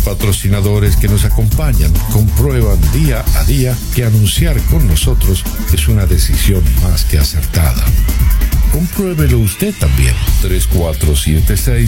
patrocinadores que nos acompañan comprueban día a día que anunciar con nosotros es una decisión más que acertada. Compruébelo usted también. 3476